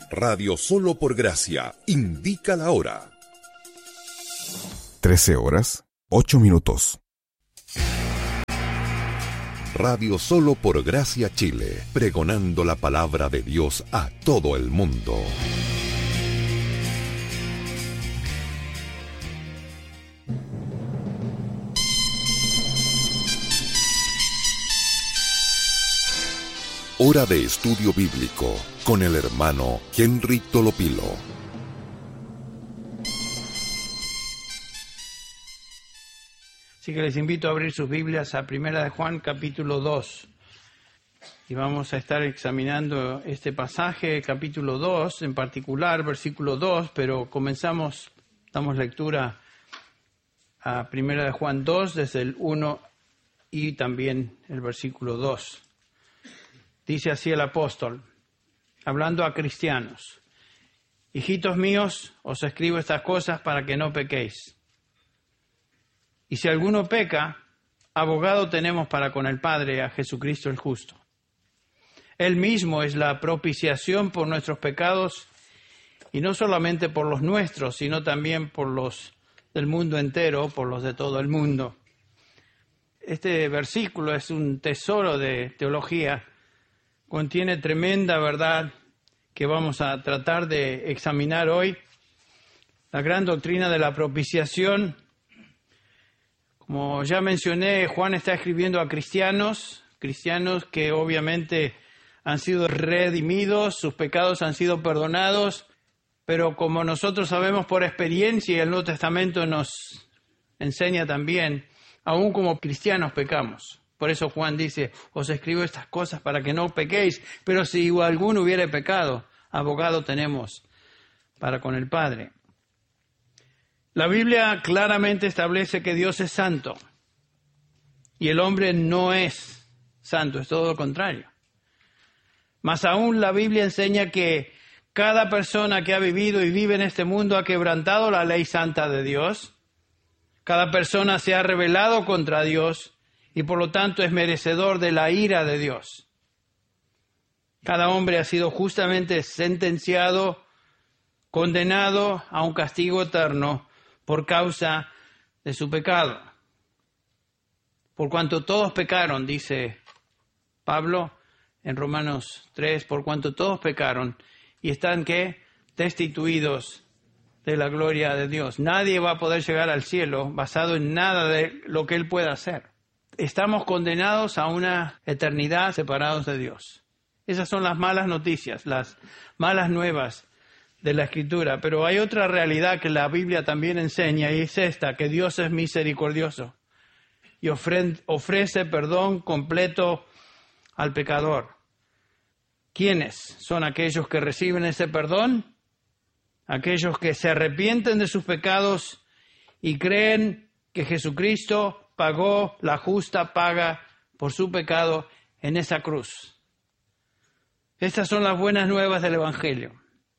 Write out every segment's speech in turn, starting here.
Radio Solo por Gracia indica la hora. 13:08. Radio Solo por Gracia Chile, pregonando la palabra de Dios a todo el mundo. Hora de estudio bíblico con el hermano Henry Tolopilo. Así que les invito a abrir sus Biblias a Primera de Juan, capítulo 2. Y vamos a estar examinando este pasaje, capítulo 2, en particular, versículo 2, pero damos lectura a Primera de Juan 2, desde el 1 y también el versículo 2. Dice así el apóstol, hablando a cristianos: hijitos míos, os escribo estas cosas para que no pequéis. Y si alguno peca, abogado tenemos para con el Padre, a Jesucristo el justo. Él mismo es la propiciación por nuestros pecados, y no solamente por los nuestros, sino también por los del mundo entero, por los de todo el mundo. Este versículo es un tesoro de teología. Contiene tremenda verdad que vamos a tratar de examinar hoy. La gran doctrina de la propiciación. Como ya mencioné, Juan está escribiendo a cristianos que obviamente han sido redimidos, sus pecados han sido perdonados, pero como nosotros sabemos por experiencia, y el Nuevo Testamento nos enseña también, aún como cristianos pecamos. Por eso Juan dice, os escribo estas cosas para que no pequéis, pero si alguno hubiere pecado, abogado tenemos para con el Padre. La Biblia claramente establece que Dios es santo y el hombre no es santo, es todo lo contrario. Más aún la Biblia enseña que cada persona que ha vivido y vive en este mundo ha quebrantado la ley santa de Dios. Cada persona se ha rebelado contra Dios y por lo tanto es merecedor de la ira de Dios. Cada hombre ha sido justamente sentenciado, condenado a un castigo eterno por causa de su pecado. Por cuanto todos pecaron, dice Pablo en Romanos 3, por cuanto todos pecaron y están ¿qué? Destituidos de la gloria de Dios. Nadie va a poder llegar al cielo basado en nada de lo que él pueda hacer. Estamos condenados a una eternidad separados de Dios. Esas son las malas noticias, las malas nuevas de la Escritura. Pero hay otra realidad que la Biblia también enseña, y es esta, que Dios es misericordioso y ofrece perdón completo al pecador. ¿Quiénes son aquellos que reciben ese perdón? Aquellos que se arrepienten de sus pecados y creen que Jesucristo pagó la justa paga por su pecado en esa cruz. Estas son las buenas nuevas del Evangelio,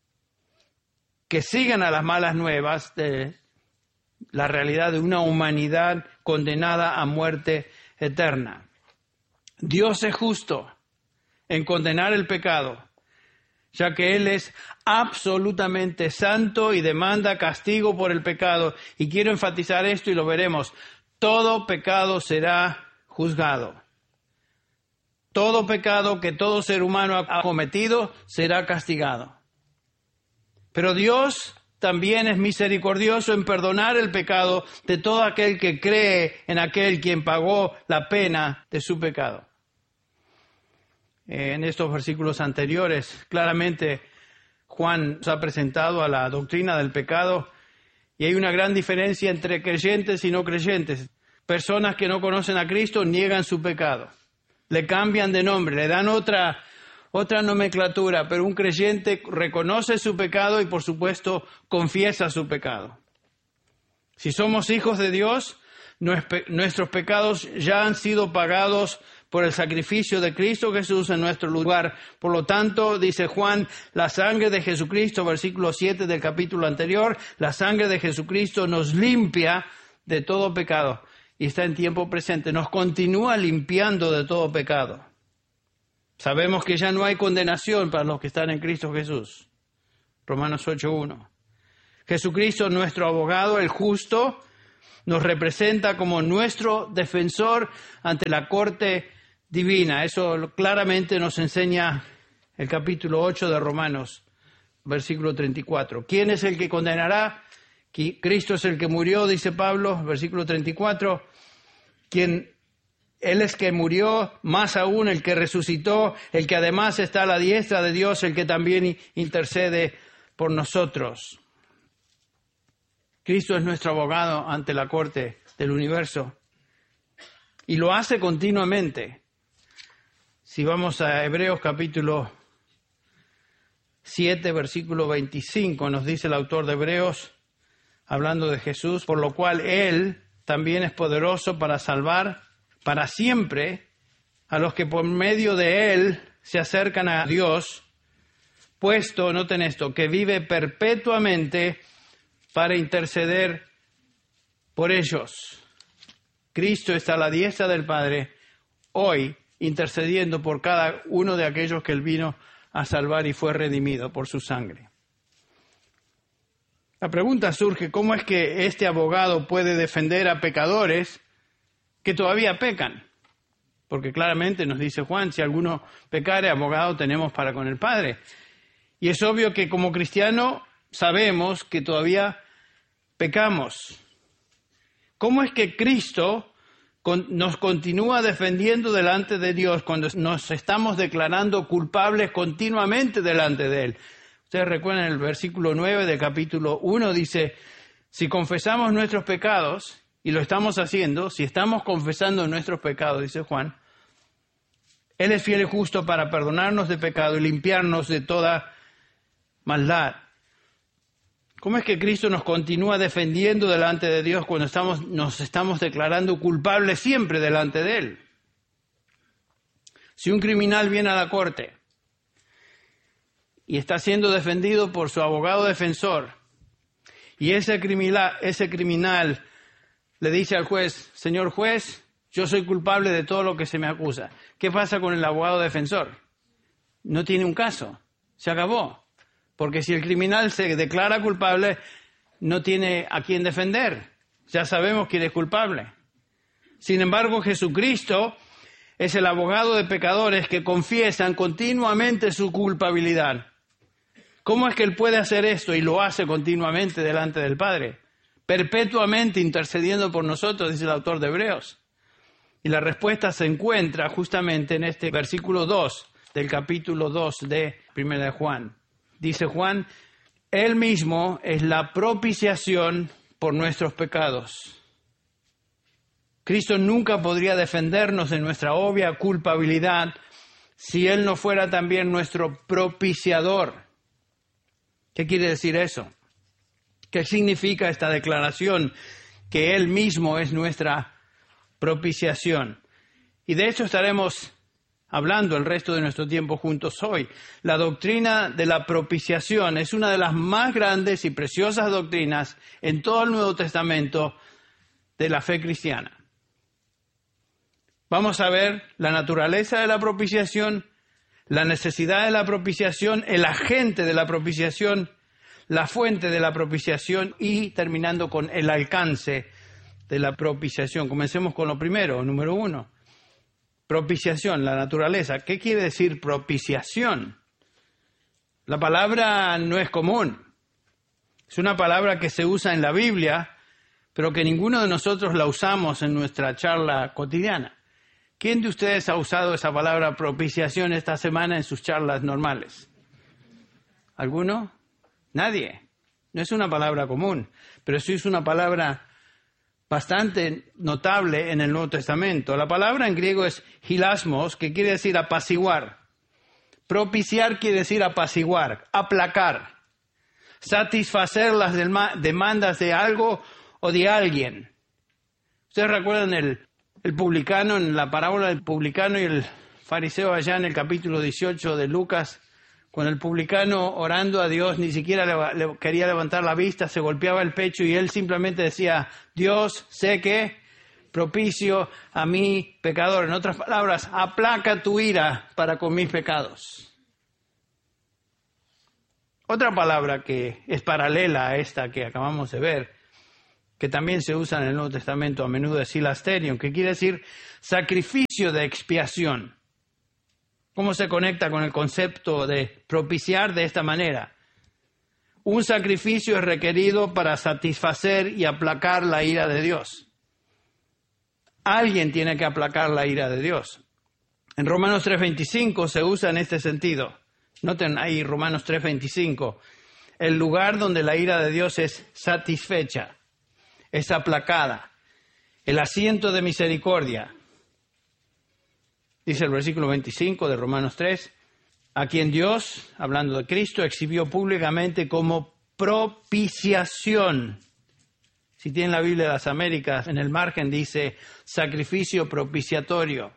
que sigan a las malas nuevas de la realidad de una humanidad condenada a muerte eterna. Dios es justo en condenar el pecado, ya que Él es absolutamente santo y demanda castigo por el pecado. Y quiero enfatizar esto y lo veremos. Todo pecado será juzgado. Todo pecado que todo ser humano ha cometido será castigado. Pero Dios también es misericordioso en perdonar el pecado de todo aquel que cree en aquel quien pagó la pena de su pecado. En estos versículos anteriores, claramente Juan nos ha presentado a la doctrina del pecado. Y hay una gran diferencia entre creyentes y no creyentes. Personas que no conocen a Cristo niegan su pecado. Le cambian de nombre, le dan otra nomenclatura, pero un creyente reconoce su pecado y por supuesto confiesa su pecado. Si somos hijos de Dios, nuestros pecados ya han sido pagados por el sacrificio de Cristo Jesús en nuestro lugar. Por lo tanto, dice Juan, la sangre de Jesucristo, versículo 7 del capítulo anterior, la sangre de Jesucristo nos limpia de todo pecado. Y está en tiempo presente, nos continúa limpiando de todo pecado. Sabemos que ya no hay condenación para los que están en Cristo Jesús. Romanos 8:1. Jesucristo, nuestro abogado, el justo, nos representa como nuestro defensor ante la corte divina. Eso claramente nos enseña el capítulo 8 de Romanos, versículo 34. ¿Quién es el que condenará? Cristo es el que murió, dice Pablo, versículo 34. Él es que murió, más aún el que resucitó, el que además está a la diestra de Dios, el que también intercede por nosotros. Cristo es nuestro abogado ante la corte del universo y lo hace continuamente. Si vamos a Hebreos capítulo 7, versículo 25, nos dice el autor de Hebreos, hablando de Jesús, por lo cual Él también es poderoso para salvar para siempre a los que por medio de Él se acercan a Dios, puesto, noten esto, que vive perpetuamente para interceder por ellos. Cristo está a la diestra del Padre hoy intercediendo por cada uno de aquellos que Él vino a salvar y fue redimido por su sangre. La pregunta surge, ¿cómo es que este abogado puede defender a pecadores que todavía pecan? Porque claramente nos dice Juan, si alguno pecare, abogado tenemos para con el Padre. Y es obvio que como cristiano sabemos que todavía pecamos. ¿Cómo es que Cristo nos continúa defendiendo delante de Dios cuando nos estamos declarando culpables continuamente delante de Él? Ustedes recuerdan el versículo 9 del capítulo 1, dice, si confesamos nuestros pecados, y lo estamos haciendo, si estamos confesando nuestros pecados, dice Juan, Él es fiel y justo para perdonarnos de pecado y limpiarnos de toda maldad. ¿Cómo es que Cristo nos continúa defendiendo delante de Dios cuando nos estamos declarando culpables siempre delante de Él? Si un criminal viene a la corte y está siendo defendido por su abogado defensor, y ese criminal le dice al juez, señor juez, yo soy culpable de todo lo que se me acusa. ¿Qué pasa con el abogado defensor? No tiene un caso, se acabó. Porque si el criminal se declara culpable, no tiene a quién defender. Ya sabemos quién es culpable. Sin embargo, Jesucristo es el abogado de pecadores que confiesan continuamente su culpabilidad. ¿Cómo es que Él puede hacer esto? Y lo hace continuamente delante del Padre. Perpetuamente intercediendo por nosotros, dice el autor de Hebreos. Y la respuesta se encuentra justamente en este versículo 2 del capítulo 2 de 1 de Juan. Dice Juan, Él mismo es la propiciación por nuestros pecados. Cristo nunca podría defendernos de nuestra obvia culpabilidad si Él no fuera también nuestro propiciador. ¿Qué quiere decir eso? ¿Qué significa esta declaración? Que Él mismo es nuestra propiciación. Y de hecho estaremos hablando el resto de nuestro tiempo juntos hoy. La doctrina de la propiciación es una de las más grandes y preciosas doctrinas en todo el Nuevo Testamento de la fe cristiana. Vamos a ver la naturaleza de la propiciación, la necesidad de la propiciación, el agente de la propiciación, la fuente de la propiciación y terminando con el alcance de la propiciación. Comencemos con lo primero, número 1. Propiciación, la naturaleza. ¿Qué quiere decir propiciación? La palabra no es común. Es una palabra que se usa en la Biblia, pero que ninguno de nosotros la usamos en nuestra charla cotidiana. ¿Quién de ustedes ha usado esa palabra propiciación esta semana en sus charlas normales? ¿Alguno? Nadie. No es una palabra común, pero sí es una palabra bastante notable en el Nuevo Testamento. La palabra en griego es hilasmos, que quiere decir apaciguar. Propiciar quiere decir apaciguar, aplacar, satisfacer las demandas de algo o de alguien. ¿Ustedes recuerdan el publicano, en la parábola del publicano y el fariseo allá en el capítulo 18 de Lucas? Cuando el publicano orando a Dios ni siquiera le quería levantar la vista, se golpeaba el pecho y él simplemente decía, Dios, sé que propicio a mi pecador. En otras palabras, aplaca tu ira para con mis pecados. Otra palabra que es paralela a esta que acabamos de ver, que también se usa en el Nuevo Testamento a menudo, es hilasterion, que quiere decir sacrificio de expiación. ¿Cómo se conecta con el concepto de propiciar de esta manera? Un sacrificio es requerido para satisfacer y aplacar la ira de Dios. Alguien tiene que aplacar la ira de Dios. En Romanos 3:25 se usa en este sentido. Noten ahí Romanos 3:25. El lugar donde la ira de Dios es satisfecha, es aplacada. El asiento de misericordia. Dice el versículo 25 de Romanos 3, a quien Dios, hablando de Cristo, exhibió públicamente como propiciación. Si tienen la Biblia de las Américas, en el margen dice sacrificio propiciatorio.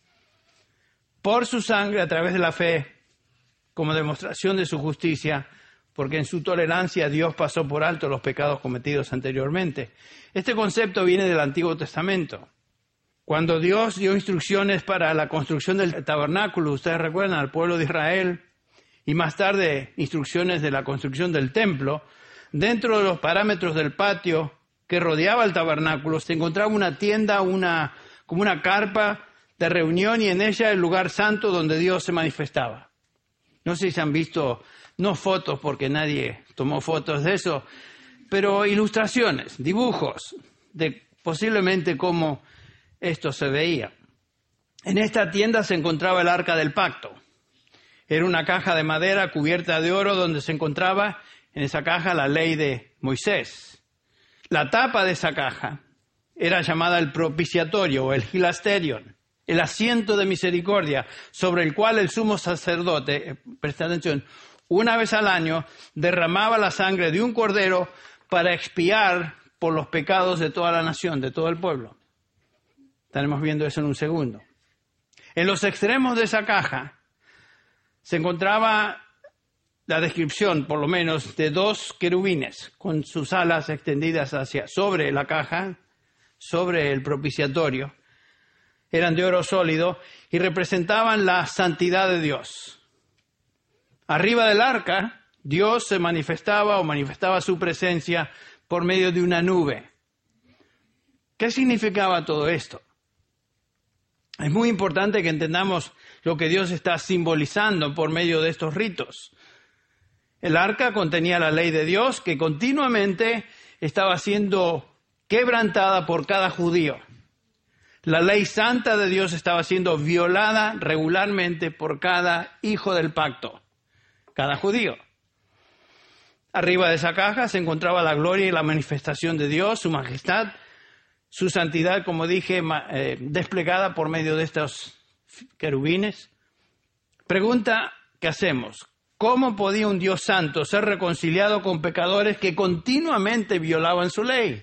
Por su sangre, a través de la fe, como demostración de su justicia, porque en su tolerancia Dios pasó por alto los pecados cometidos anteriormente. Este concepto viene del Antiguo Testamento. Cuando Dios dio instrucciones para la construcción del tabernáculo, ustedes recuerdan al pueblo de Israel, y más tarde instrucciones de la construcción del templo, dentro de los parámetros del patio que rodeaba el tabernáculo se encontraba una tienda, como una carpa de reunión, y en ella el lugar santo donde Dios se manifestaba. No sé si han visto, no fotos porque nadie tomó fotos de eso, pero ilustraciones, dibujos de posiblemente cómo esto se veía. En esta tienda se encontraba el arca del pacto. Era una caja de madera cubierta de oro donde se encontraba en esa caja la ley de Moisés. La tapa de esa caja era llamada el propiciatorio o el hilasterion, el asiento de misericordia sobre el cual el sumo sacerdote, presta atención, una vez al año derramaba la sangre de un cordero para expiar por los pecados de toda la nación, de todo el pueblo. Estaremos viendo eso en un segundo. En los extremos de esa caja se encontraba la descripción, por lo menos, de 2 querubines con sus alas extendidas sobre la caja, sobre el propiciatorio. Eran de oro sólido y representaban la santidad de Dios. Arriba del arca, Dios se manifestaba su presencia por medio de una nube. ¿Qué significaba todo esto? Es muy importante que entendamos lo que Dios está simbolizando por medio de estos ritos. El arca contenía la ley de Dios que continuamente estaba siendo quebrantada por cada judío. La ley santa de Dios estaba siendo violada regularmente por cada hijo del pacto, cada judío. Arriba de esa caja se encontraba la gloria y la manifestación de Dios, su majestad, su santidad, como dije, desplegada por medio de estos querubines. Pregunta que hacemos: ¿cómo podía un Dios santo ser reconciliado con pecadores que continuamente violaban su ley?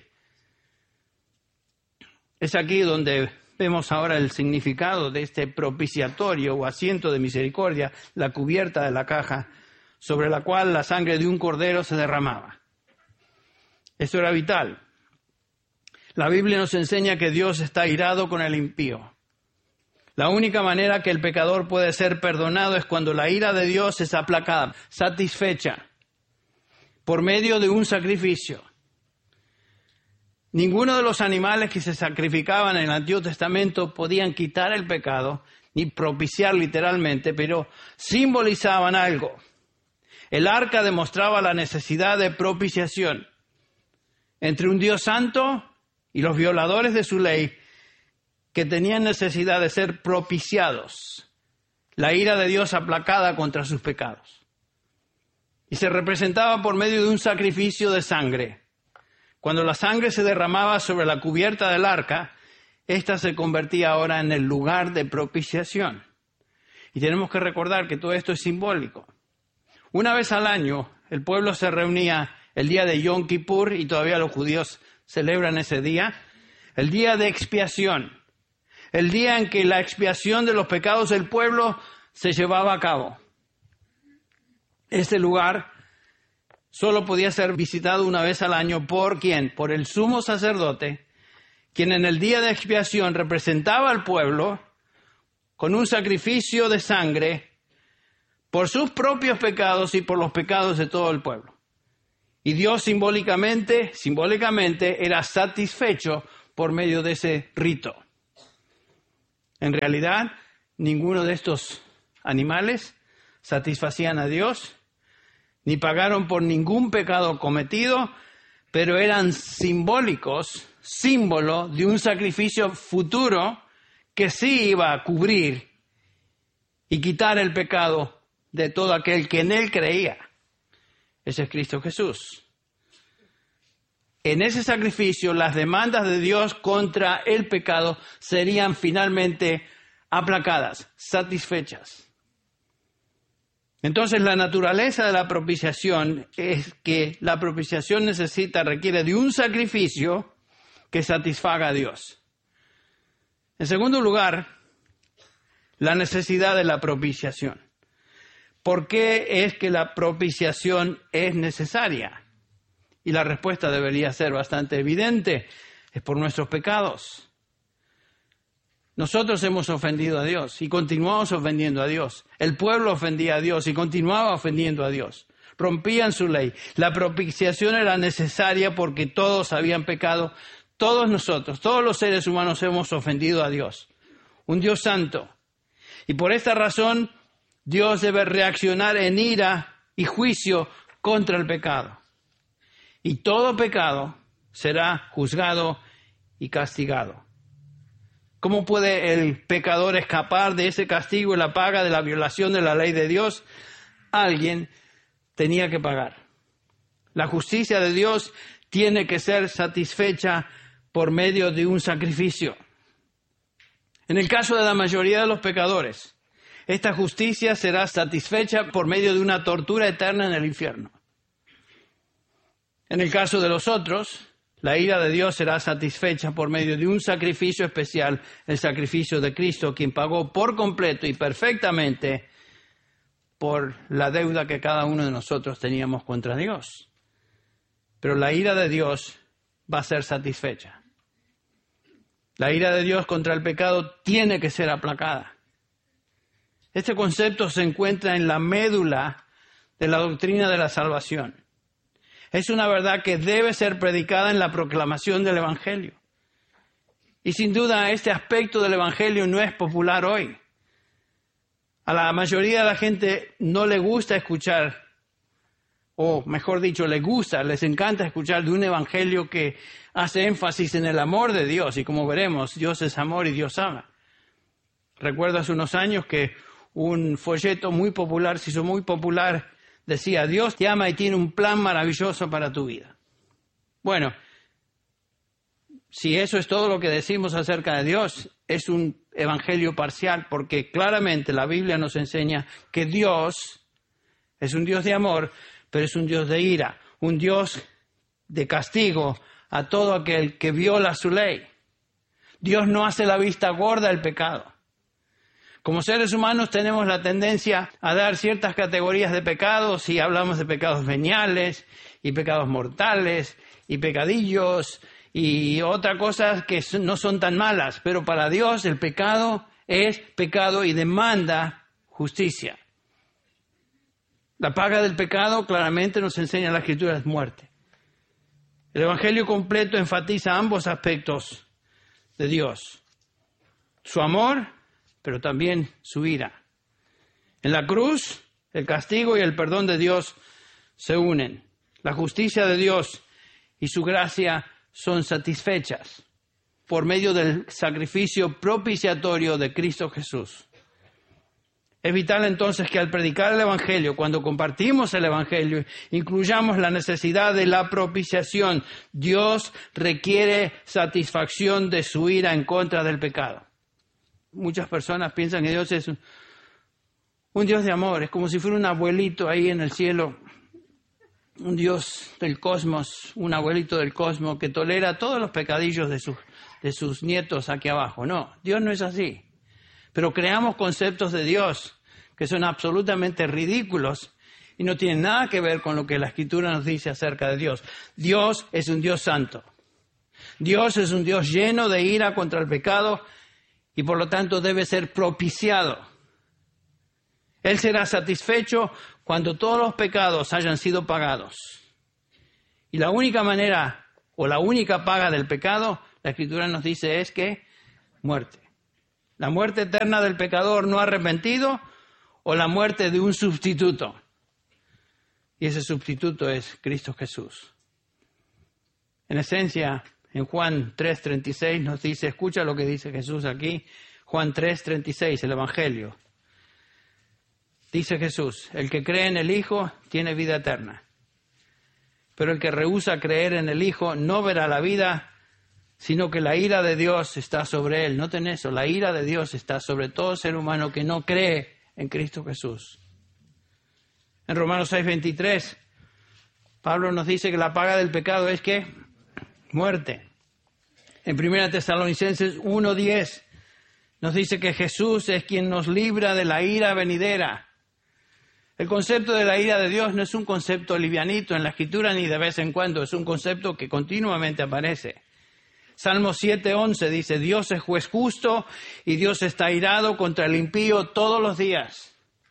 Es aquí donde vemos ahora el significado de este propiciatorio o asiento de misericordia, la cubierta de la caja sobre la cual la sangre de un cordero se derramaba. Esto era vital. La Biblia nos enseña que Dios está airado con el impío. La única manera que el pecador puede ser perdonado es cuando la ira de Dios es aplacada, satisfecha, por medio de un sacrificio. Ninguno de los animales que se sacrificaban en el Antiguo Testamento podían quitar el pecado, ni propiciar literalmente, pero simbolizaban algo. El arca demostraba la necesidad de propiciación entre un Dios santo y los violadores de su ley, que tenían necesidad de ser propiciados, la ira de Dios aplacada contra sus pecados. Y se representaba por medio de un sacrificio de sangre. Cuando la sangre se derramaba sobre la cubierta del arca, ésta se convertía ahora en el lugar de propiciación. Y tenemos que recordar que todo esto es simbólico. Una vez al año, el pueblo se reunía el día de Yom Kippur, y todavía los judíos celebran ese día, el día de expiación, el día en que la expiación de los pecados del pueblo se llevaba a cabo. Este lugar solo podía ser visitado una vez al año por ¿quién? Por el sumo sacerdote, quien en el día de expiación representaba al pueblo con un sacrificio de sangre por sus propios pecados y por los pecados de todo el pueblo. Y Dios simbólicamente era satisfecho por medio de ese rito. En realidad, ninguno de estos animales satisfacían a Dios, ni pagaron por ningún pecado cometido, pero eran simbólicos, símbolo de un sacrificio futuro que sí iba a cubrir y quitar el pecado de todo aquel que en él creía. Ese es Cristo Jesús. En ese sacrificio, las demandas de Dios contra el pecado serían finalmente aplacadas, satisfechas. Entonces, la naturaleza de la propiciación es que la propiciación requiere de un sacrificio que satisfaga a Dios. En segundo lugar, la necesidad de la propiciación. ¿Por qué es que la propiciación es necesaria? Y la respuesta debería ser bastante evidente. Es por nuestros pecados. Nosotros hemos ofendido a Dios y continuamos ofendiendo a Dios. El pueblo ofendía a Dios y continuaba ofendiendo a Dios. Rompían su ley. La propiciación era necesaria porque todos habían pecado. Todos nosotros, todos los seres humanos hemos ofendido a Dios. Un Dios santo. Y por esta razón, Dios debe reaccionar en ira y juicio contra el pecado. Y todo pecado será juzgado y castigado. ¿Cómo puede el pecador escapar de ese castigo y la paga de la violación de la ley de Dios? Alguien tenía que pagar. La justicia de Dios tiene que ser satisfecha por medio de un sacrificio. En el caso de la mayoría de los pecadores, esta justicia será satisfecha por medio de una tortura eterna en el infierno. En el caso de los otros, la ira de Dios será satisfecha por medio de un sacrificio especial, el sacrificio de Cristo, quien pagó por completo y perfectamente por la deuda que cada uno de nosotros teníamos contra Dios. Pero la ira de Dios va a ser satisfecha. La ira de Dios contra el pecado tiene que ser aplacada. Este concepto se encuentra en la médula de la doctrina de la salvación. Es una verdad que debe ser predicada en la proclamación del Evangelio. Y sin duda este aspecto del Evangelio no es popular hoy. A la mayoría de la gente no le gusta escuchar, o mejor dicho, les encanta escuchar de un Evangelio que hace énfasis en el amor de Dios. Y como veremos, Dios es amor y Dios ama. Recuerdo hace unos años que un folleto muy popular, se hizo muy popular, decía, Dios te ama y tiene un plan maravilloso para tu vida. Bueno, si eso es todo lo que decimos acerca de Dios, es un evangelio parcial, porque claramente la Biblia nos enseña que Dios es un Dios de amor, pero es un Dios de ira, un Dios de castigo a todo aquel que viola su ley. Dios no hace la vista gorda al pecado. Como seres humanos tenemos la tendencia a dar ciertas categorías de pecados y hablamos de pecados veniales y pecados mortales y pecadillos y otras cosas que no son tan malas. Pero para Dios el pecado es pecado y demanda justicia. La paga del pecado claramente nos enseña la Escritura es muerte. El Evangelio completo enfatiza ambos aspectos de Dios. Su amor, pero también su ira. En la cruz, el castigo y el perdón de Dios se unen. La justicia de Dios y su gracia son satisfechas por medio del sacrificio propiciatorio de Cristo Jesús. Es vital entonces que al predicar el Evangelio, cuando compartimos el Evangelio, incluyamos la necesidad de la propiciación. Dios requiere satisfacción de su ira en contra del pecado. Muchas personas piensan que Dios es un Dios de amor, es como si fuera un abuelito ahí en el cielo, un Dios del cosmos, un abuelito del cosmos que tolera todos los pecadillos de sus nietos aquí abajo. No, Dios no es así. Pero creamos conceptos de Dios que son absolutamente ridículos y no tienen nada que ver con lo que la Escritura nos dice acerca de Dios. Dios es un Dios santo. Dios es un Dios lleno de ira contra el pecado y por lo tanto debe ser propiciado. Él será satisfecho cuando todos los pecados hayan sido pagados. Y la única manera o la única paga del pecado, la Escritura nos dice, es que muerte. La muerte eterna del pecador no arrepentido o la muerte de un sustituto. Y ese sustituto es Cristo Jesús. En esencia, en Juan 3:36 nos dice, escucha lo que dice Jesús aquí, Juan 3:36, el Evangelio. Dice Jesús, el que cree en el Hijo tiene vida eterna, pero el que rehúsa creer en el Hijo no verá la vida, sino que la ira de Dios está sobre él. Noten eso, la ira de Dios está sobre todo ser humano que no cree en Cristo Jesús. En Romanos 6:23, Pablo nos dice que la paga del pecado es ¿qué? Muerte. En 1 Tesalonicenses 1:10 nos dice que Jesús es quien nos libra de la ira venidera. El concepto de la ira de Dios no es un concepto livianito en la Escritura ni de vez en cuando, es un concepto que continuamente aparece. Salmo 7:11 dice, Dios es juez justo y Dios está irado contra el impío todos los días.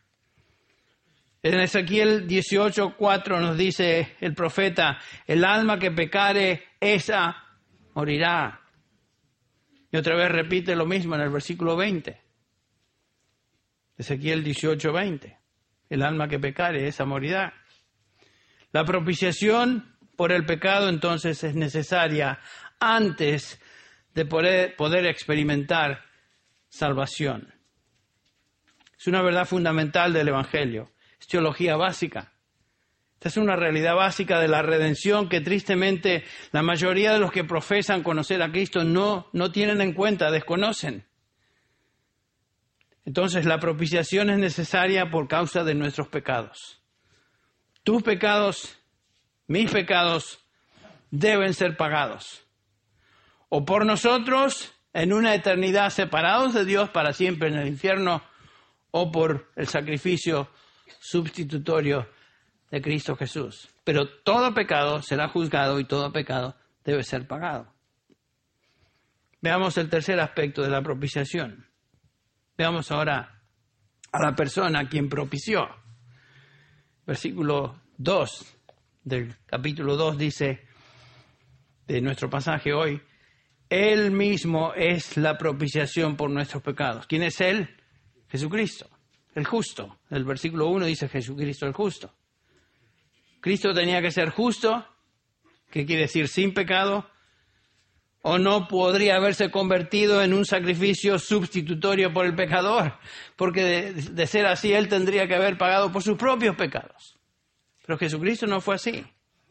En Ezequiel 18:4 nos dice el profeta, el alma que pecare, esa morirá. Y otra vez repite lo mismo en el versículo 20. Ezequiel 18:20. El alma que pecare, esa morirá. La propiciación por el pecado entonces es necesaria antes de poder experimentar salvación. Es una verdad fundamental del Evangelio. Es teología básica. Esta es una realidad básica de la redención que tristemente la mayoría de los que profesan conocer a Cristo no tienen en cuenta, desconocen. Entonces la propiciación es necesaria por causa de nuestros pecados. Tus pecados, mis pecados, deben ser pagados. O por nosotros en una eternidad separados de Dios para siempre en el infierno, o por el sacrificio sustitutorio de Cristo Jesús. Pero todo pecado será juzgado y todo pecado debe ser pagado. Veamos el tercer aspecto de la propiciación. Veamos ahora a la persona a quien propició. Versículo 2 del capítulo 2 dice, de nuestro pasaje hoy, Él mismo es la propiciación por nuestros pecados. ¿Quién es Él? Jesucristo, el justo. El versículo 1 dice Jesucristo el justo. Cristo tenía que ser justo, que quiere decir sin pecado, o no podría haberse convertido en un sacrificio sustitutorio por el pecador, porque de ser así, Él tendría que haber pagado por sus propios pecados. Pero Jesucristo no fue así.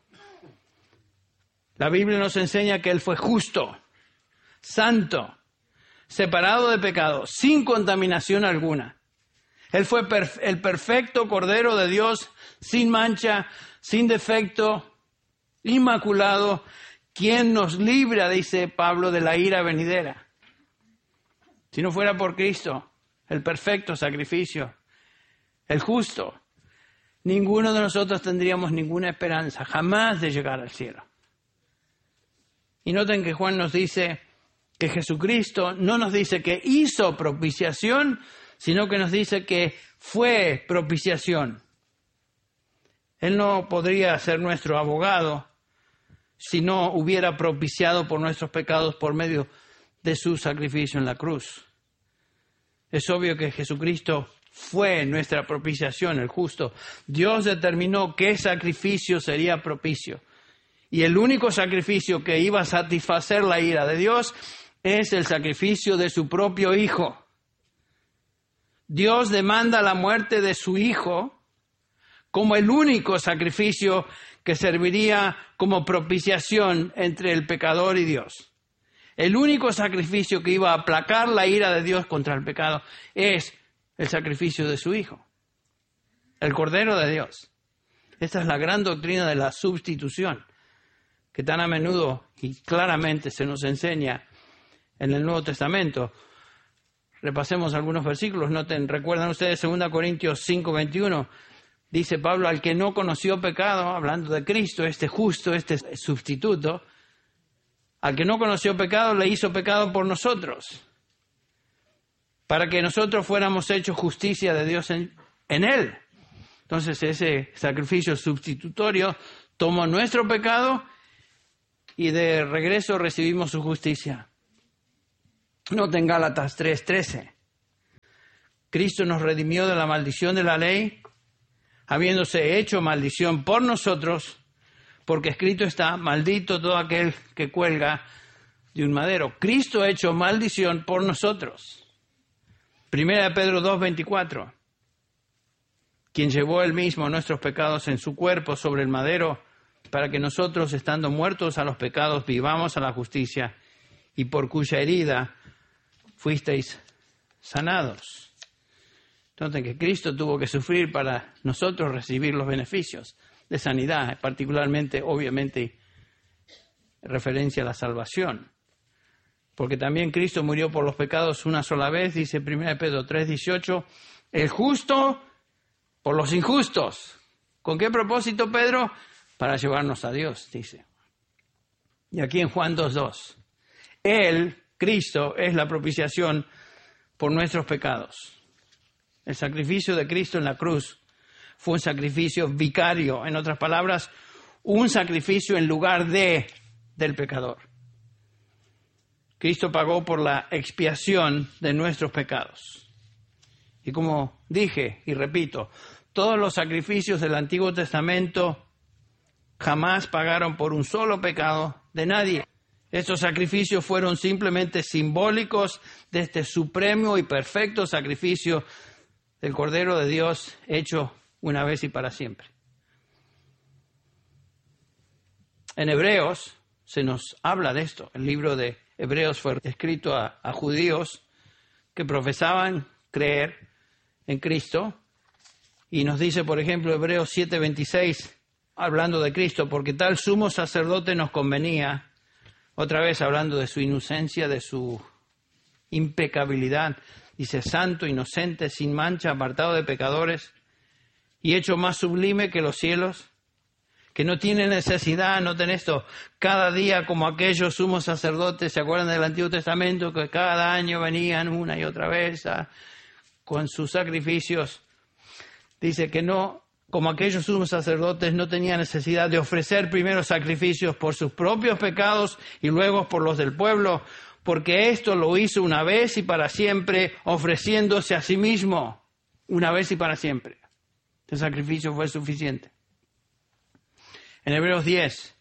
La Biblia nos enseña que Él fue justo, santo, separado de pecado, sin contaminación alguna. Él fue el perfecto Cordero de Dios, sin mancha, sin defecto, inmaculado, quien nos libra, dice Pablo, de la ira venidera. Si no fuera por Cristo, el perfecto sacrificio, el justo, ninguno de nosotros tendríamos ninguna esperanza jamás de llegar al cielo. Y noten que Juan nos dice que Jesucristo no nos dice que hizo propiciación, sino que nos dice que fue propiciación. Él no podría ser nuestro abogado si no hubiera propiciado por nuestros pecados por medio de su sacrificio en la cruz. Es obvio que Jesucristo fue nuestra propiciación, el justo. Dios determinó qué sacrificio sería propicio. Y el único sacrificio que iba a satisfacer la ira de Dios es el sacrificio de su propio Hijo. Dios demanda la muerte de su Hijo como el único sacrificio que serviría como propiciación entre el pecador y Dios. El único sacrificio que iba a aplacar la ira de Dios contra el pecado es el sacrificio de su Hijo, el Cordero de Dios. Esta es la gran doctrina de la sustitución, que tan a menudo y claramente se nos enseña en el Nuevo Testamento. Repasemos algunos versículos. ¿Recuerdan ustedes 2 Corintios 5:21? Dice Pablo, al que no conoció pecado, hablando de Cristo, este justo, este sustituto, al que no conoció pecado, le hizo pecado por nosotros, para que nosotros fuéramos hechos justicia de Dios en en Él. Entonces ese sacrificio sustitutorio tomó nuestro pecado y de regreso recibimos su justicia. Noten Gálatas 3:13. Cristo nos redimió de la maldición de la ley, habiéndose hecho maldición por nosotros, porque escrito está, maldito todo aquel que cuelga de un madero. Cristo ha hecho maldición por nosotros. 1 Pedro 2:24. Quien llevó él mismo nuestros pecados en su cuerpo sobre el madero, para que nosotros, estando muertos a los pecados, vivamos a la justicia, y por cuya herida fuisteis sanados. Entonces, que Cristo tuvo que sufrir para nosotros recibir los beneficios de sanidad, particularmente, obviamente, en referencia a la salvación. Porque también Cristo murió por los pecados una sola vez, dice 1 Pedro 3:18, el justo por los injustos. ¿Con qué propósito, Pedro? Para llevarnos a Dios, dice. Y aquí en Juan 2:2, Él, Cristo, es la propiciación por nuestros pecados. El sacrificio de Cristo en la cruz fue un sacrificio vicario, en otras palabras, un sacrificio en lugar del pecador. Cristo pagó por la expiación de nuestros pecados. Y como dije y repito, todos los sacrificios del Antiguo Testamento jamás pagaron por un solo pecado de nadie. Estos sacrificios fueron simplemente simbólicos de este supremo y perfecto sacrificio del Cordero de Dios hecho una vez y para siempre. En Hebreos se nos habla de esto. El libro de Hebreos fue escrito a judíos que profesaban creer en Cristo. Y nos dice, por ejemplo, Hebreos 7:26, hablando de Cristo, porque tal sumo sacerdote nos convenía, otra vez hablando de su inocencia, de su impecabilidad, dice, santo, inocente, sin mancha, apartado de pecadores, y hecho más sublime que los cielos, que no tiene necesidad, noten esto, cada día como aquellos sumos sacerdotes, ¿se acuerdan del Antiguo Testamento? Que cada año venían una y otra vez con sus sacrificios. Dice que no, como aquellos sumos sacerdotes, no tenía necesidad de ofrecer primero sacrificios por sus propios pecados y luego por los del pueblo, porque esto lo hizo una vez y para siempre, ofreciéndose a sí mismo, una vez y para siempre. Este sacrificio fue suficiente. En Hebreos 10,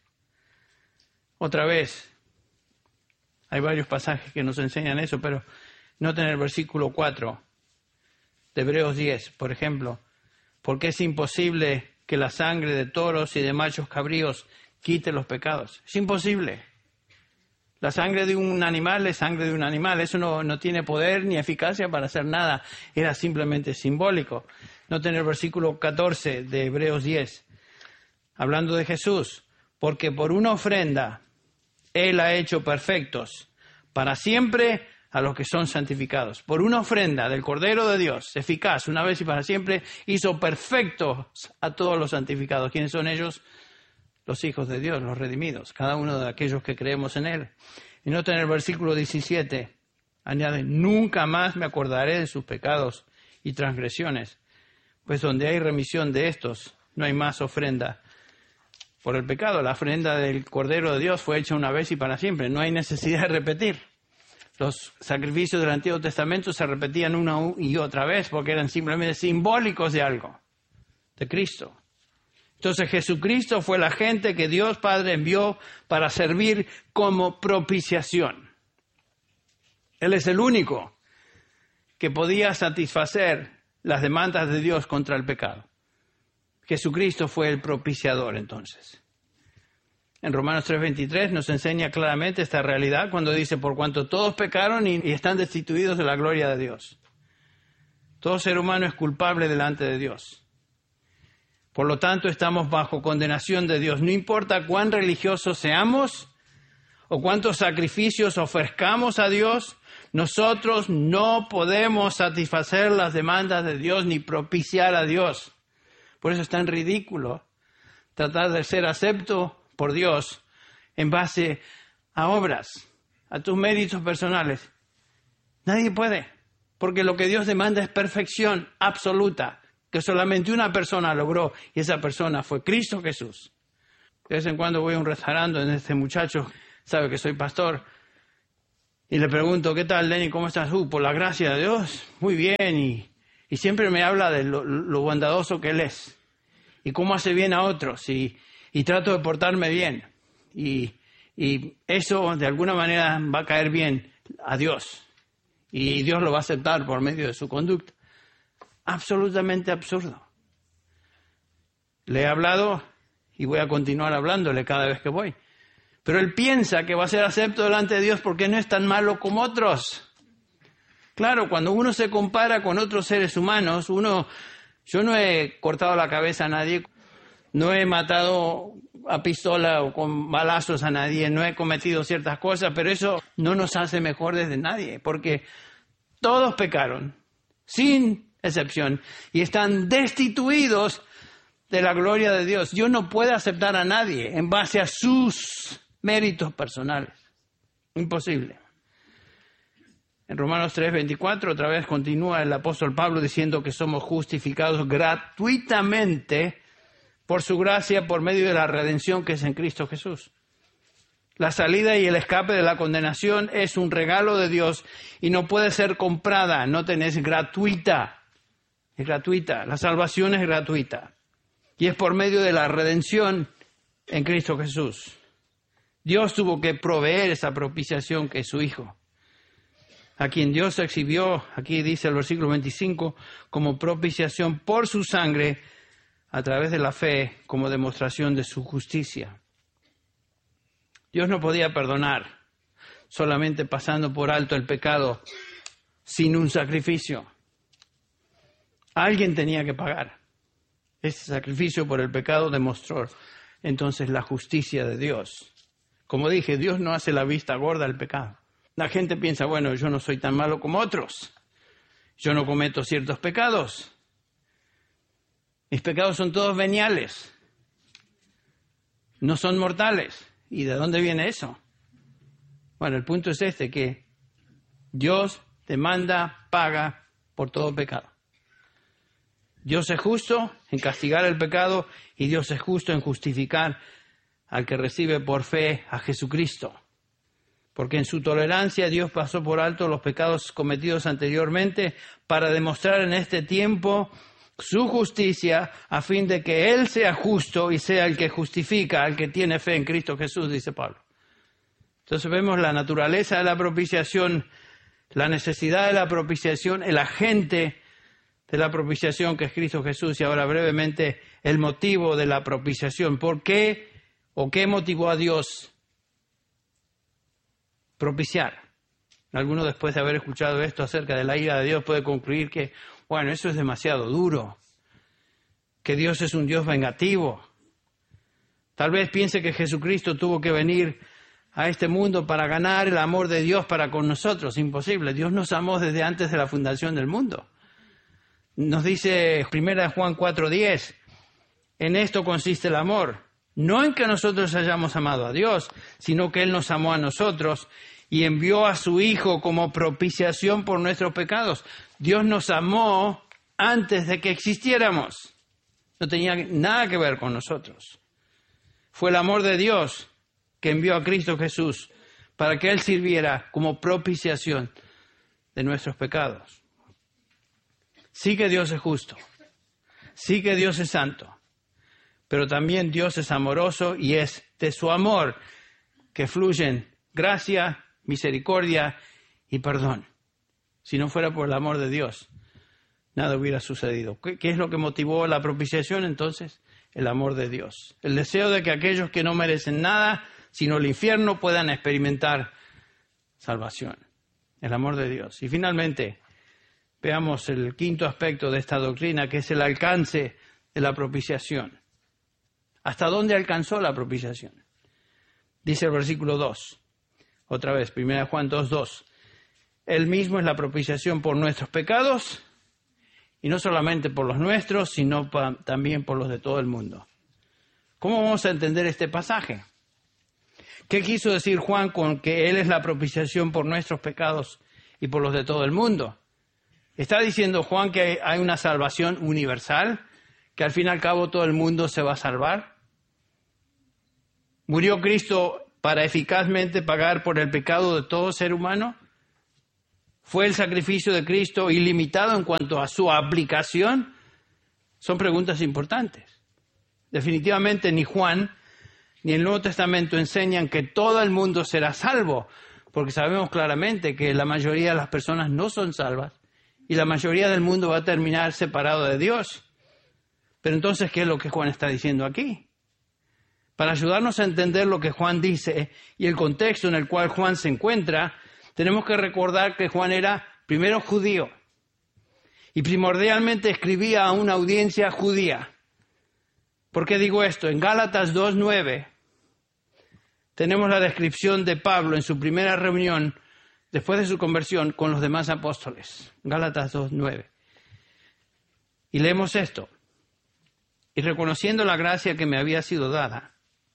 otra vez, hay varios pasajes que nos enseñan eso, pero noten el versículo 4 de Hebreos 10, por ejemplo, porque es imposible que la sangre de toros y de machos cabríos quite los pecados. Es imposible. La sangre de un animal es sangre de un animal. Eso no tiene poder ni eficacia para hacer nada. Era simplemente simbólico. Noten el versículo 14 de Hebreos 10. Hablando de Jesús. Porque por una ofrenda Él ha hecho perfectos para siempre a los que son santificados. Por una ofrenda del Cordero de Dios, eficaz, una vez y para siempre, hizo perfectos a todos los santificados. ¿Quiénes son ellos? Los hijos de Dios, los redimidos, cada uno de aquellos que creemos en Él. Y noten el versículo 17, añade, nunca más me acordaré de sus pecados y transgresiones, pues donde hay remisión de estos, no hay más ofrenda por el pecado. La ofrenda del Cordero de Dios fue hecha una vez y para siempre, no hay necesidad de repetir. Los sacrificios del Antiguo Testamento se repetían una y otra vez porque eran simplemente simbólicos de algo, de Cristo. Entonces Jesucristo fue el agente que Dios Padre envió para servir como propiciación. Él es el único que podía satisfacer las demandas de Dios contra el pecado. Jesucristo fue el propiciador entonces. En Romanos 3:23 nos enseña claramente esta realidad cuando dice, por cuanto todos pecaron y están destituidos de la gloria de Dios. Todo ser humano es culpable delante de Dios. Por lo tanto, estamos bajo condenación de Dios. No importa cuán religiosos seamos o cuántos sacrificios ofrezcamos a Dios, nosotros no podemos satisfacer las demandas de Dios ni propiciar a Dios. Por eso es tan ridículo tratar de ser acepto por Dios en base a obras, a tus méritos personales. Nadie puede, porque lo que Dios demanda es perfección absoluta, que solamente una persona logró, y esa persona fue Cristo Jesús. De vez en cuando voy a un restaurante donde este muchacho sabe que soy pastor, y le pregunto, ¿qué tal, Lenny? ¿Cómo estás? Por la gracia de Dios, muy bien, y siempre me habla de lo bondadoso que Él es, y cómo hace bien a otros, y trato de portarme bien, y eso de alguna manera va a caer bien a Dios, y Dios lo va a aceptar por medio de su conducta. Absolutamente absurdo. Le he hablado y voy a continuar hablándole cada vez que voy. Pero él piensa que va a ser acepto delante de Dios porque no es tan malo como otros. Claro, cuando uno se compara con otros seres humanos, yo no he cortado la cabeza a nadie, no he matado a pistola o con balazos a nadie, no he cometido ciertas cosas, pero eso no nos hace mejores de nadie, porque todos pecaron, sin excepción, y están destituidos de la gloria de Dios. Dios no puede aceptar a nadie en base a sus méritos personales. Imposible. En Romanos 3:24 otra vez continúa el apóstol Pablo diciendo que somos justificados gratuitamente por su gracia por medio de la redención que es en Cristo Jesús. La salida y el escape de la condenación es un regalo de Dios y no puede ser comprada, no tenés gratuita. Es gratuita, la salvación es gratuita. Y es por medio de la redención en Cristo Jesús. Dios tuvo que proveer esa propiciación que es su Hijo, a quien Dios exhibió, aquí dice el versículo 25, como propiciación por su sangre a través de la fe como demostración de su justicia. Dios no podía perdonar solamente pasando por alto el pecado sin un sacrificio. Alguien tenía que pagar. Ese sacrificio por el pecado demostró entonces la justicia de Dios. Como dije, Dios no hace la vista gorda al pecado. La gente piensa, bueno, yo no soy tan malo como otros. Yo no cometo ciertos pecados. Mis pecados son todos veniales. No son mortales. ¿Y de dónde viene eso? Bueno, el punto es este, que Dios demanda, paga por todo pecado. Dios es justo en castigar el pecado y Dios es justo en justificar al que recibe por fe a Jesucristo. Porque en su tolerancia Dios pasó por alto los pecados cometidos anteriormente para demostrar en este tiempo su justicia a fin de que Él sea justo y sea el que justifica al que tiene fe en Cristo Jesús, dice Pablo. Entonces vemos la naturaleza de la propiciación, la necesidad de la propiciación, el agente de la propiciación que es Cristo Jesús, y ahora brevemente el motivo de la propiciación. ¿Por qué o qué motivó a Dios propiciar? Alguno después de haber escuchado esto acerca de la ira de Dios puede concluir que, bueno, eso es demasiado duro, que Dios es un Dios vengativo. Tal vez piense que Jesucristo tuvo que venir a este mundo para ganar el amor de Dios para con nosotros. Imposible. Dios nos amó desde antes de la fundación del mundo. Nos dice 1 Juan 4:10, en esto consiste el amor, no en que nosotros hayamos amado a Dios, sino que Él nos amó a nosotros y envió a su Hijo como propiciación por nuestros pecados. Dios nos amó antes de que existiéramos. No tenía nada que ver con nosotros. Fue el amor de Dios que envió a Cristo Jesús para que Él sirviera como propiciación de nuestros pecados. Sí que Dios es justo, sí que Dios es santo, pero también Dios es amoroso y es de su amor que fluyen gracia, misericordia y perdón. Si no fuera por el amor de Dios, nada hubiera sucedido. ¿Qué es lo que motivó la propiciación entonces? El amor de Dios. El deseo de que aquellos que no merecen nada, sino el infierno, puedan experimentar salvación. El amor de Dios. Y finalmente, veamos el quinto aspecto de esta doctrina, que es el alcance de la propiciación. ¿Hasta dónde alcanzó la propiciación? Dice el versículo 2, otra vez, 1 Juan 2:2. Él mismo es la propiciación por nuestros pecados, y no solamente por los nuestros, sino también por los de todo el mundo. ¿Cómo vamos a entender este pasaje? ¿Qué quiso decir Juan con que Él es la propiciación por nuestros pecados y por los de todo el mundo? ¿Está diciendo Juan que hay una salvación universal? ¿Que al fin y al cabo todo el mundo se va a salvar? ¿Murió Cristo para eficazmente pagar por el pecado de todo ser humano? ¿Fue el sacrificio de Cristo ilimitado en cuanto a su aplicación? Son preguntas importantes. Definitivamente ni Juan ni el Nuevo Testamento enseñan que todo el mundo será salvo, porque sabemos claramente que la mayoría de las personas no son salvas y la mayoría del mundo va a terminar separado de Dios. Pero entonces, ¿qué es lo que Juan está diciendo aquí? Para ayudarnos a entender lo que Juan dice y el contexto en el cual Juan se encuentra, tenemos que recordar que Juan era primero judío y primordialmente escribía a una audiencia judía. ¿Por qué digo esto? En Gálatas 2:9 tenemos la descripción de Pablo en su primera reunión después de su conversión con los demás apóstoles. Gálatas 2:9. Y leemos esto. Y reconociendo la gracia que me había sido dada,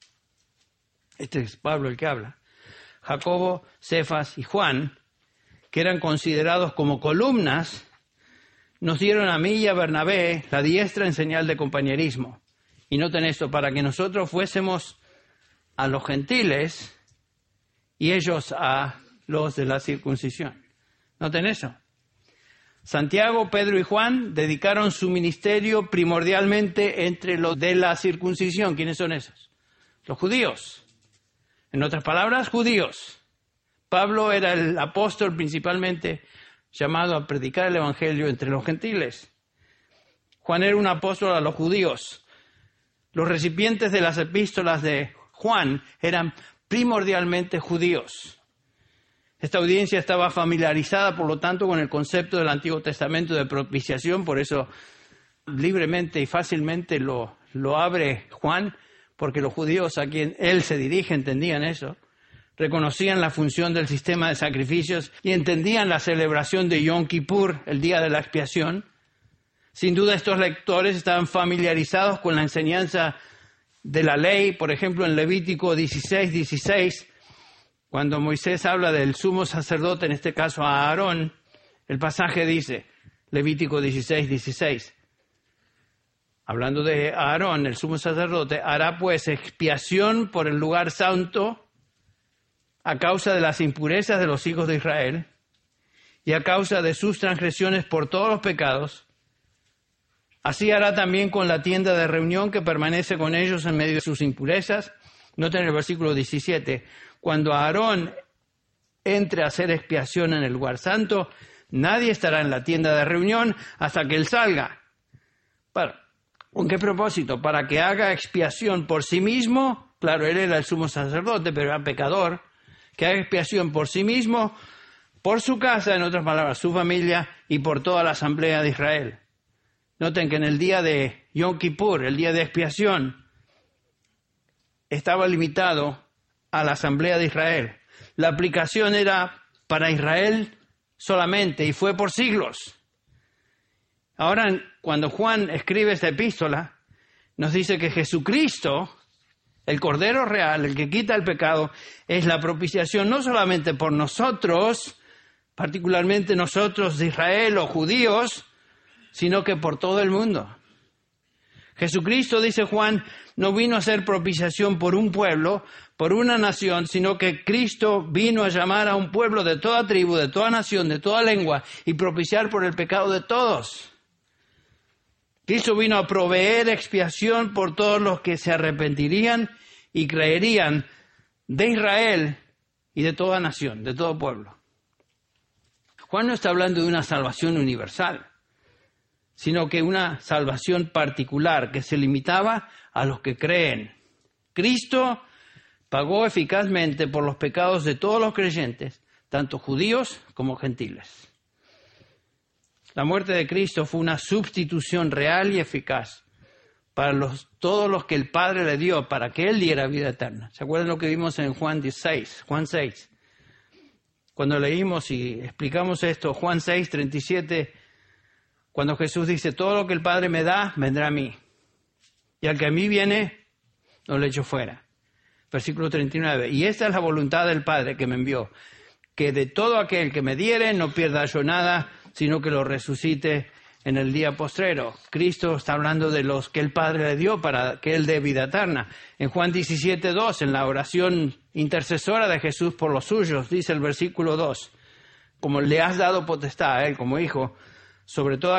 este es Pablo el que habla, Jacobo, Cefas y Juan, que eran considerados como columnas, nos dieron a mí y a Bernabé la diestra en señal de compañerismo. Y noten esto, para que nosotros fuésemos a los gentiles y ellos a los de la circuncisión. Noten eso. Santiago, Pedro y Juan dedicaron su ministerio primordialmente entre los de la circuncisión. ¿Quiénes son esos? Los judíos. En otras palabras, judíos. Pablo era el apóstol principalmente llamado a predicar el evangelio entre los gentiles. Juan era un apóstol a los judíos. Los recipientes de las epístolas de Juan eran primordialmente judíos. Esta audiencia estaba familiarizada, por lo tanto, con el concepto del Antiguo Testamento de propiciación, por eso libremente y fácilmente lo abre Juan, porque los judíos a quien él se dirige entendían eso, reconocían la función del sistema de sacrificios y entendían la celebración de Yom Kippur, el día de la expiación. Sin duda estos lectores estaban familiarizados con la enseñanza de la ley, por ejemplo en Levítico 16:16, cuando Moisés habla del sumo sacerdote, en este caso a Aarón, el pasaje dice, Levítico 16:16, hablando de Aarón, el sumo sacerdote, hará pues expiación por el lugar santo a causa de las impurezas de los hijos de Israel y a causa de sus transgresiones por todos los pecados. Así hará también con la tienda de reunión que permanece con ellos en medio de sus impurezas. Noten el versículo 17. Cuando Aarón entre a hacer expiación en el lugar santo, nadie estará en la tienda de reunión hasta que él salga. ¿Con qué propósito? Para que haga expiación por sí mismo. Claro, él era el sumo sacerdote, pero era pecador. Que haga expiación por sí mismo, por su casa, en otras palabras, su familia, y por toda la asamblea de Israel. Noten que en el día de Yom Kippur, el día de expiación, estaba limitado a la asamblea de Israel. La aplicación era para Israel solamente y fue por siglos. Ahora, cuando Juan escribe esta epístola, nos dice que Jesucristo, el Cordero Real, el que quita el pecado, es la propiciación no solamente por nosotros, particularmente nosotros de Israel o judíos, sino que por todo el mundo. Jesucristo, dice Juan, no vino a ser propiciación por un pueblo, por una nación, sino que Cristo vino a llamar a un pueblo de toda tribu, de toda nación, de toda lengua, y propiciar por el pecado de todos. Cristo vino a proveer expiación por todos los que se arrepentirían y creerían de Israel y de toda nación, de todo pueblo. Juan no está hablando de una salvación universal, sino que una salvación particular que se limitaba a los que creen. Cristo pagó eficazmente por los pecados de todos los creyentes, tanto judíos como gentiles. La muerte de Cristo fue una sustitución real y eficaz para todos los que el Padre le dio para que Él diera vida eterna. ¿Se acuerdan lo que vimos en Juan 6? Cuando leímos y explicamos esto, Juan 6, 37, cuando Jesús dice, todo lo que el Padre me da, vendrá a mí. Y al que a mí viene, no le echo fuera. Versículo 39. Y esta es la voluntad del Padre que me envió, que de todo aquel que me diere no pierda yo nada, sino que lo resucite en el día postrero. Cristo está hablando de los que el Padre le dio para que Él dé vida eterna. En Juan 17:2, en la oración intercesora de Jesús por los suyos, dice el versículo 2, como le has dado potestad a Él como Hijo, sobre toda